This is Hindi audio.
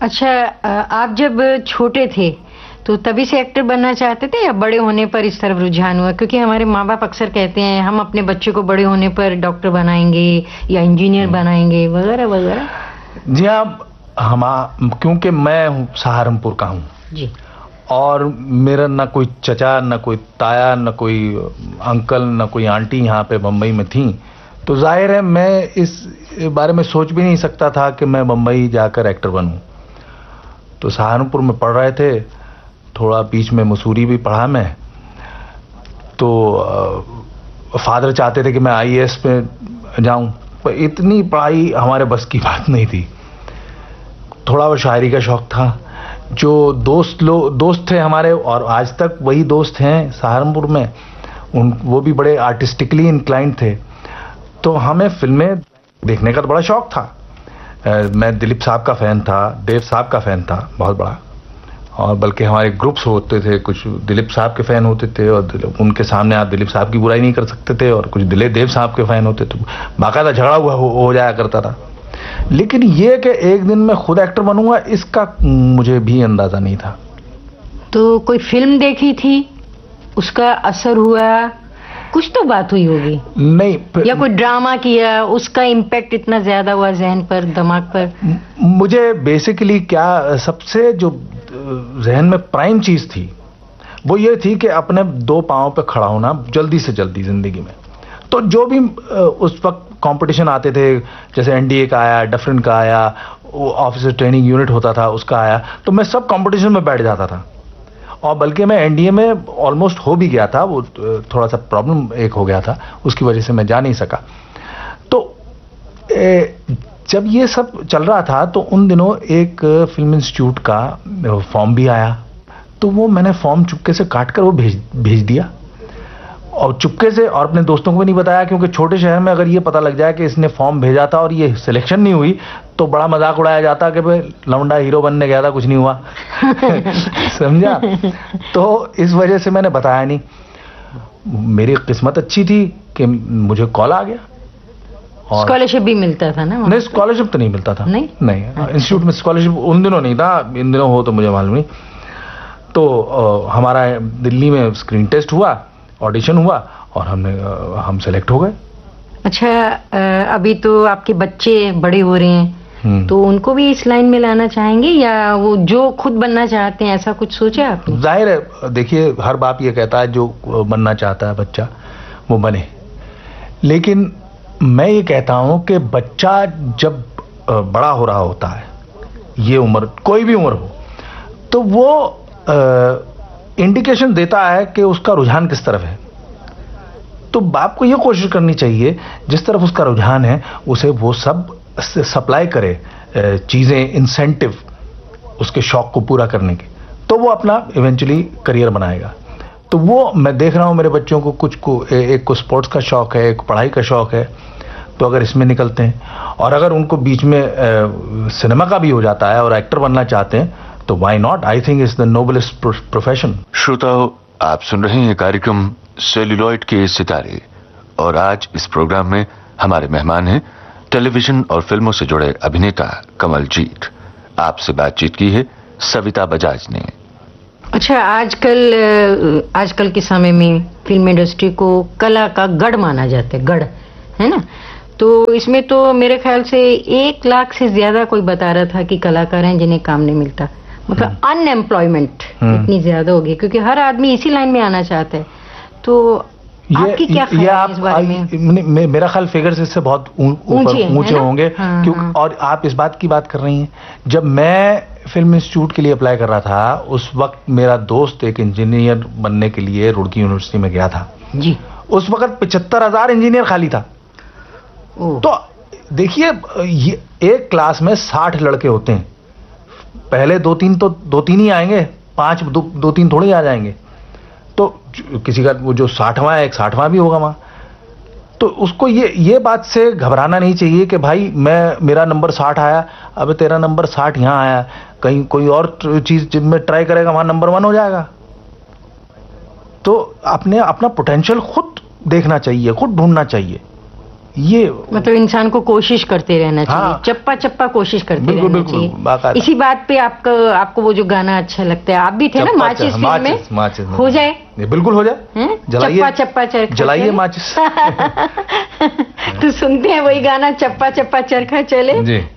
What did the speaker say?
अच्छा, आप जब छोटे थे तो तभी से एक्टर बनना चाहते थे या बड़े होने पर इस तरफ रुझान हुआ? क्योंकि हमारे माँ बाप अक्सर कहते हैं हम अपने बच्चे को बड़े होने पर डॉक्टर बनाएंगे या इंजीनियर बनाएंगे वगैरह वगैरह। जी हाँ, क्योंकि मैं सहारनपुर का हूँ जी, और मेरा ना कोई चचा, ना कोई ताया, ना कोई अंकल, ना कोई आंटी यहाँ पे बम्बई में थी, तो जाहिर है मैं इस बारे में सोच भी नहीं सकता था कि मैं बम्बई जाकर एक्टर बनूं। तो सहारनपुर में पढ़ रहे थे, थोड़ा बीच में मसूरी भी पढ़ा मैं। तो फादर चाहते थे कि मैं आईएएस पे जाऊं, पर इतनी पढ़ाई हमारे बस की बात नहीं थी। थोड़ा वो शायरी का शौक था। जो दोस्त थे हमारे, और आज तक वही दोस्त हैं सहारनपुर में, वो भी बड़े आर्टिस्टिकली इंक्लाइंड थे। तो हमें फिल्में देखने का तो बड़ा शौक था। मैं दिलीप साहब का फैन था, देव साहब का फैन था बहुत बड़ा, और बल्कि हमारे ग्रुप्स होते थे, कुछ दिलीप साहब के फैन होते थे और उनके सामने आप दिलीप साहब की बुराई नहीं कर सकते थे, और कुछ देव साहब के फैन होते थे, बाकायदा झगड़ा हो जाया करता था। लेकिन ये कि एक दिन मैं खुद एक्टर बनूंगा, इसका मुझे भी अंदाजा नहीं था। तो कोई फिल्म देखी थी, उसका असर हुआ, कुछ तो बात हुई होगी? नहीं, या कोई ड्रामा किया, उसका इम्पैक्ट इतना ज्यादा हुआ जहन पर, दिमाग पर? मुझे बेसिकली क्या, सबसे जो जहन में प्राइम चीज थी वो ये थी कि अपने दो पांव पे खड़ा होना जल्दी से जल्दी जिंदगी में। तो जो भी उस वक्त कंपटीशन आते थे, जैसे एनडीए का आया, डिफरेंट का आया, ऑफिसर ट्रेनिंग यूनिट होता था उसका आया, तो मैं सब कंपटीशन में बैठ जाता था। और बल्कि मैं एनडीए में ऑलमोस्ट हो भी गया था, वो थोड़ा सा प्रॉब्लम एक हो गया था, उसकी वजह से मैं जा नहीं सका। तो जब ये सब चल रहा था तो उन दिनों एक फिल्म इंस्टीट्यूट का फॉर्म भी आया, तो वो मैंने फॉर्म चुपके से काट कर वो भेज दिया, और चुपके से, और अपने दोस्तों को भी नहीं बताया, क्योंकि छोटे शहर में अगर ये पता लग जाए कि इसने फॉर्म भेजा था और ये सिलेक्शन नहीं हुई तो बड़ा मजाक उड़ाया जाता कि भाई लौंडा हीरो बनने गया था, कुछ नहीं हुआ। समझा? तो इस वजह से मैंने बताया नहीं। मेरी किस्मत अच्छी थी कि मुझे कॉल आ गया। और स्कॉलरशिप भी मिलता था ना? नहीं, स्कॉलरशिप तो नहीं मिलता था। नहीं, इंस्टीट्यूट में स्कॉलरशिप उन दिनों नहीं था, इन दिनों हो तो मुझे मालूम नहीं। तो हमारा दिल्ली में स्क्रीन टेस्ट हुआ, ऑडिशन हुआ, और हम सेलेक्ट हो गए। अच्छा, अभी तो आपके बच्चे बड़े हो रहे हैं, तो उनको भी इस लाइन में लाना चाहेंगे, या वो जो खुद बनना चाहते हैं, ऐसा कुछ सोचा आपने? जाहिर है, देखिए हर बाप ये कहता है जो बनना चाहता है बच्चा वो बने, लेकिन मैं ये कहता हूं कि बच्चा जब बड़ा हो रहा होता है, ये उम्र कोई भी उम्र हो, तो वो इंडिकेशन देता है कि उसका रुझान किस तरफ है। तो बाप को यह कोशिश करनी चाहिए जिस तरफ उसका रुझान है उसे वो सब सप्लाई करे, चीजें, इंसेंटिव उसके शौक को पूरा करने के, तो वो अपना इवेंचुअली करियर बनाएगा। तो वो मैं देख रहा हूं मेरे बच्चों को, कुछ को एक को स्पोर्ट्स का शौक है, एक पढ़ाई का शौक है, तो अगर इसमें निकलते हैं, और अगर उनको बीच में सिनेमा का भी हो जाता है और एक्टर बनना चाहते हैं, तो why not? I think it's the noblest profession. श्रोताओं, आप सुन रहे हैं कार्यक्रम सेल्यूलॉइड के सितारे, और आज इस प्रोग्राम में हमारे मेहमान हैं टेलीविजन और फिल्मों से जुड़े अभिनेता कमलजीत। आपसे बातचीत की है सविता बजाज ने। अच्छा, आजकल के समय में फिल्म इंडस्ट्री को कला का गढ़ माना जाता है, गढ़ है ना? तो इसमें तो मेरे ख्याल से 1 लाख से ज्यादा कोई बता रहा था कि कलाकार हैं जिन्हें काम नहीं मिलता, मतलब अनएम्प्लॉयमेंट इतनी ज्यादा होगी, क्योंकि हर आदमी इसी लाइन में आना चाहता है। तो आपकी क्या ख्याल है इस बारे में? मेरा ख्याल फिगर्स इससे बहुत ऊंचे होंगे, क्योंकि और आप इस बात की बात कर रही हैं, जब मैं फिल्म इंस्टीट्यूट के लिए अप्लाई कर रहा था, उस वक्त मेरा दोस्त एक इंजीनियर बनने के लिए रुड़की यूनिवर्सिटी में गया था जी। उस वक्त 75,000 इंजीनियर खाली था। तो देखिए, एक क्लास में 60 लड़के होते हैं, पहले 2-3 ही आएंगे, 5 2-3 थोड़े ही आ जाएंगे। तो किसी का वो जो 60वां है, एक 60वां भी होगा वहां। तो उसको ये बात से घबराना नहीं चाहिए कि भाई मेरा नंबर 60 आया, अब तेरा नंबर 60 यहां आया, कहीं कोई और चीज जिनमें ट्राई करेगा वहां नंबर 1 हो जाएगा। तो अपना पोटेंशियल खुद देखना चाहिए, खुद ढूंढना चाहिए। ये मतलब इंसान को कोशिश करते रहना चाहिए। हाँ। चप्पा चप्पा कोशिश करते बिल्कुल, रहना बिल्कुल, चाहिए। बाकायदा। इसी बात पे आपको वो जो गाना अच्छा लगता है, आप भी थे ना चप्पा माचिस फिल्म में, माचिस हो जाए। ये बिल्कुल हो जाए, हैं? जलाइए, चप्पा चप्पा चरखा जलाइए चले। माचिस। तो सुनते हैं वही गाना, चप्पा चप्पा चरखा चले। जी।